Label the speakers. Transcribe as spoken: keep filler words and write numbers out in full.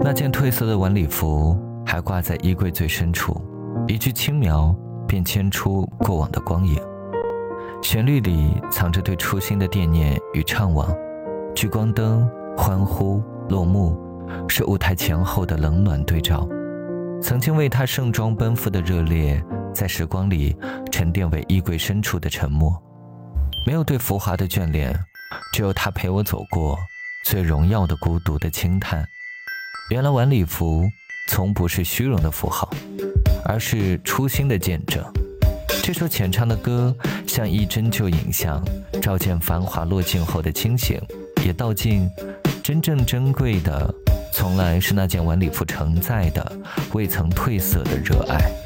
Speaker 1: 那件褪色的晚礼服还挂在衣柜最深处，一句轻描便牵出过往的光影。旋律里藏着对初心的惦念与怅惘，聚光灯、欢呼、落幕，是舞台前后的冷暖对照。曾经为他盛装奔赴的热烈，在时光里沉淀为衣柜深处的沉默。没有对浮华的眷恋，只有他陪我走过最荣耀的孤独的轻叹。原来晚礼服从不是虚荣的符号，而是初心的见证。这首浅唱的歌像一帧旧影像，照见繁华落尽后的清醒，也道尽真正珍贵的从来是那件晚礼服承载的未曾褪色的热爱。